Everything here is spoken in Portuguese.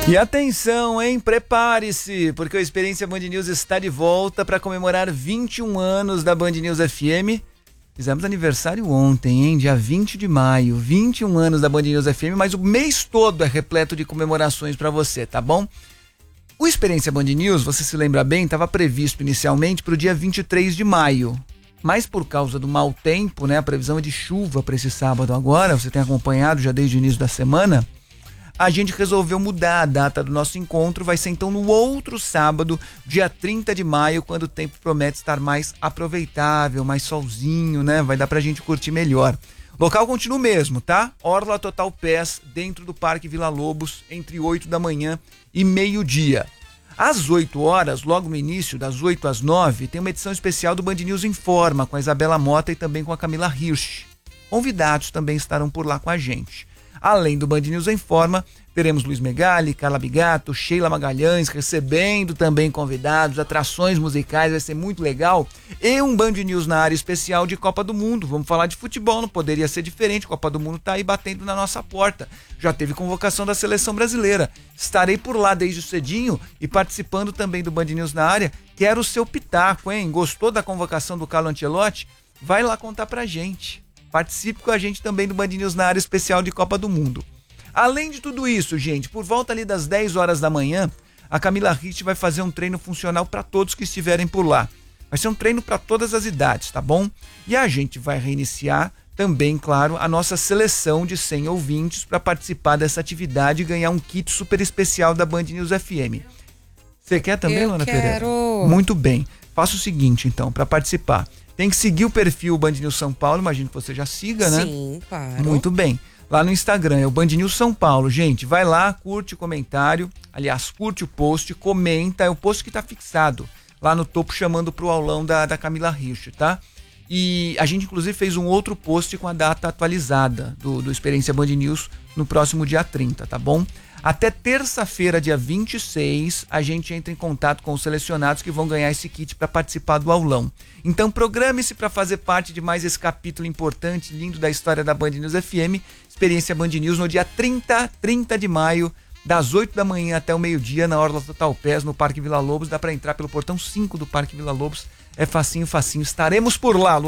E atenção, hein? Prepare-se, porque o Experiência Band News está de volta para comemorar 21 anos da Band News FM. Fizemos aniversário ontem, hein? Dia 20 de maio, 21 anos da Band News FM, mas o mês todo é repleto de comemorações para você, tá bom? O Experiência Band News, você se lembra bem, estava previsto inicialmente para o dia 23 de maio. Mas por causa do mau tempo, né? A previsão é de chuva para esse sábado agora, você tem acompanhado já desde o início da semana. A gente resolveu mudar a data do nosso encontro, vai ser então no outro sábado, dia 30 de maio, quando o tempo promete estar mais aproveitável, mais solzinho, né? Vai dar pra gente curtir melhor. O local continua o mesmo, tá? Orla Total Pass, dentro do Parque Vila Lobos, entre 8 da manhã e meio-dia. Às 8 horas, logo no início, das 8 às 9, tem uma edição especial do Band News Informa, com a Isabela Mota e também com a Camila Hirsch. Convidados também estarão por lá com a gente. Além do Band News Informa, teremos Luiz Megali, Carla Bigato, Sheila Magalhães, recebendo também convidados, atrações musicais, vai ser muito legal. E um Band News na área especial de Copa do Mundo. Vamos falar de futebol, não poderia ser diferente. Copa do Mundo tá aí batendo na nossa porta. Já teve convocação da seleção brasileira. Estarei por lá desde cedinho e participando também do Band News na área. Quero o seu pitaco, hein? Gostou da convocação do Carlo Ancelotti? Vai lá contar pra gente. Participe com a gente também do Band News na área especial de Copa do Mundo. Além de tudo isso, gente, por volta ali das 10 horas da manhã, a Camila Hirsch vai fazer um treino funcional para todos que estiverem por lá. Vai ser um treino para todas as idades, tá bom? E a gente vai reiniciar também, claro, a nossa seleção de 100 ouvintes para participar dessa atividade e ganhar um kit super especial da Band News FM. Você quer também, Luana Pereira? Quero. Muito bem. Faça o seguinte, então, para participar. Tem que seguir o perfil Band News São Paulo, imagino que você já siga, né? Sim, claro. Muito bem. Lá no Instagram é o Band News São Paulo. Gente, vai lá, curte o comentário. Aliás, curte o post, comenta. É o post que tá fixado lá no topo, chamando pro aulão da Camila Hirsch, tá? E a gente, inclusive, fez um outro post com a data atualizada do Experiência Band News no próximo dia 30, tá bom? Até terça-feira, dia 26, a gente entra em contato com os selecionados que vão ganhar esse kit para participar do aulão. Então programe-se para fazer parte de mais esse capítulo importante, lindo da história da Band News FM, Experiência Band News, no dia 30 de maio, das 8 da manhã até o meio-dia, na Orla Total Pass, no Parque Vila Lobos. Dá para entrar pelo portão 5 do Parque Vila Lobos. É facinho, facinho. Estaremos por lá.